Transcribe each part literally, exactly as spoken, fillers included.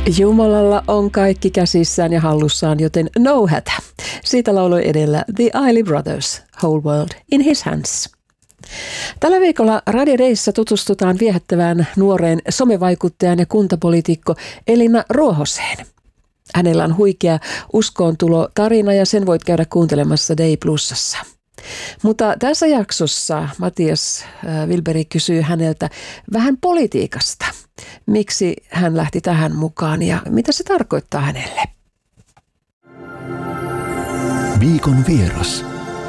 Jumalalla on kaikki käsissään ja hallussaan, joten no hätä. Siitä lauloi edellä The Isley Brothers, Whole World in His Hands. Tällä viikolla Radio Dayssa tutustutaan viehättävään nuoreen somevaikuttajan ja kuntapoliitikko Elina Ruohoseen. Hänellä on huikea uskoontulo tarina ja sen voit käydä kuuntelemassa Day Plusassa. Mutta tässä jaksossa Matias Wilberi kysyy häneltä vähän politiikasta. Miksi hän lähti tähän mukaan ja mitä se tarkoittaa hänelle? Viikon vieras.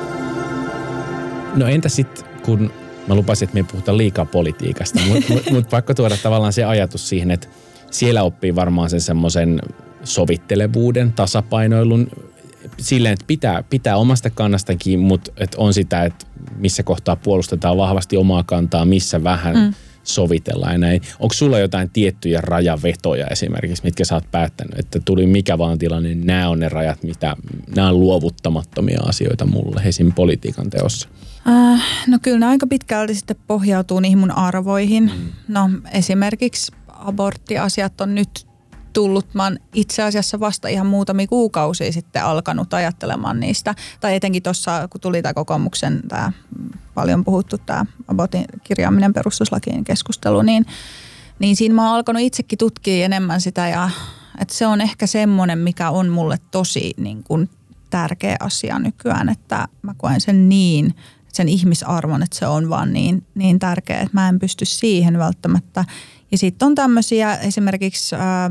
No entä sitten, kun mä lupasin, että me ei puhuta liikaa politiikasta, mutta mut, mut pakko tuoda tavallaan se ajatus siihen, että siellä oppii varmaan sen semmoisen sovittelevuuden, tasapainoilun, silleen, että pitää, pitää omasta kannastakin, mutta että on sitä, että missä kohtaa puolustetaan vahvasti omaa kantaa, missä vähän mm. sovitellaan ja näin. Onko sulla jotain tiettyjä rajavetoja esimerkiksi, mitkä sä oot päättänyt, että tuli mikä vaan tilanne, niin nämä on ne rajat, mitä, nämä on luovuttamattomia asioita mulle esim. Politiikan teossa? Äh, no kyllä ne aika pitkälti sitten pohjautuu niihin mun arvoihin. Mm. No esimerkiksi aborttiasiat on nyt tullut. Mä oon itse asiassa vasta ihan muutamia kuukausia sitten alkanut ajattelemaan niistä. Tai etenkin tuossa, kun tuli tämä kokoomuksen tämä paljon puhuttu tämä abortin kirjaaminen perustuslakiin keskustelu, niin, niin siinä mä oon alkanut itsekin tutkia enemmän sitä. Ja, että se on ehkä semmoinen, mikä on mulle tosi niin kuin tärkeä asia nykyään, että mä koen sen niin, sen ihmisarvon, että se on vaan niin, niin tärkeä, että mä en pysty siihen välttämättä. Ja sitten on tämmöisiä esimerkiksi ää,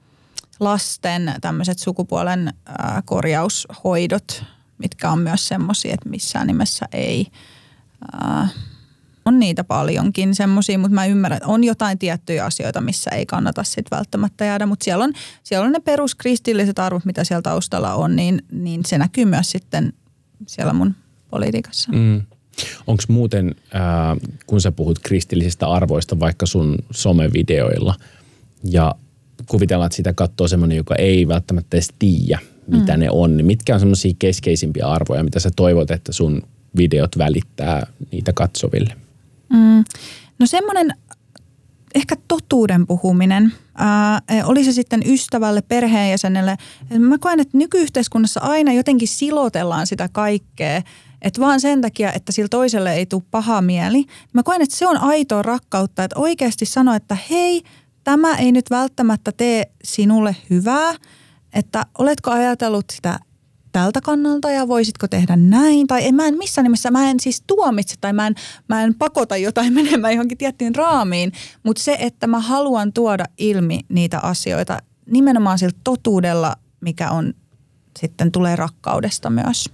lasten tämmöiset sukupuolen ää, korjaushoidot, mitkä on myös semmoisia, että missään nimessä ei. Ää, on niitä paljonkin semmoisia, mutta mä ymmärrän, että on jotain tiettyjä asioita, missä ei kannata sitten välttämättä jäädä. Mutta siellä on, siellä on ne peruskristilliset arvot, mitä siellä taustalla on, niin, niin se näkyy myös sitten siellä mun politiikassa. Mm. Onko muuten, äh, kun sä puhut kristillisistä arvoista vaikka sun somevideoilla ja kuvitellaan, että sitä katsoo semmoinen, joka ei välttämättä edes tiedä, mitä mm. ne on, niin mitkä on semmoisia keskeisimpiä arvoja, mitä sä toivot, että sun videot välittää niitä katsoville? Mm. No semmoinen ehkä totuuden puhuminen, ää, oli se sitten ystävälle, perheenjäsenelle. Mä koen, että nykyyhteiskunnassa aina jotenkin silotellaan sitä kaikkea, että vaan sen takia, että sillä toiselle ei tule paha mieli. Mä koen, että se on aitoa rakkautta, että oikeasti sanoa, että hei, tämä ei nyt välttämättä tee sinulle hyvää, että oletko ajatellut sitä tältä kannalta ja voisitko tehdä näin. Tai en, mä en missään nimessä, mä en siis tuomitse tai mä en, mä en pakota jotain menemään johonkin tiettyyn raamiin, mutta se, että mä haluan tuoda ilmi niitä asioita nimenomaan sillä totuudella, mikä on sitten tulee rakkaudesta myös.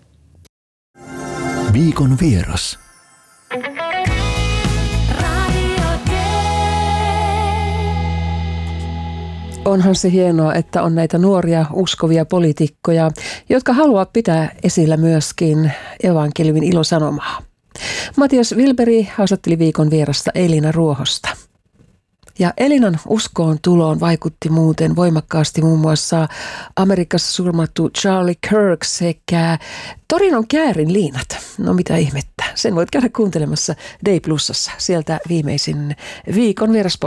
Viikon vieras. Onhan se hienoa, että on näitä nuoria uskovia poliitikkoja, jotka haluaa pitää esillä myöskin evankeliumin ilosanomaa. Matias Wilberi haastatteli viikon vierasta Elina Ruohosta. Ja Elinan uskoon tuloon vaikutti muuten voimakkaasti muun muassa Amerikassa surmattu Charlie Kirk sekä Torinon Käärin liinat. No mitä ihmettä, sen voit käydä kuuntelemassa Day Plusassa. Sieltä viimeisin viikon vieras